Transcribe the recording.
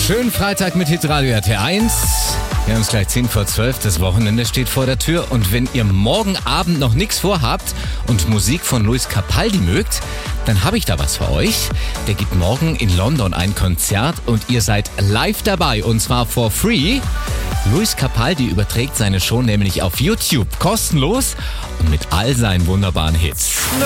Schönen Freitag mit Hitradio RT1. Wir haben es gleich 10 vor 12. Das Wochenende steht vor der Tür. Und wenn ihr morgen Abend noch nichts vorhabt und Musik von Lewis Capaldi mögt, dann habe ich da was für euch. Der gibt morgen in London ein Konzert und ihr seid live dabei. Und zwar for free. Lewis Capaldi überträgt seine Show nämlich auf YouTube. Kostenlos und mit all seinen wunderbaren Hits.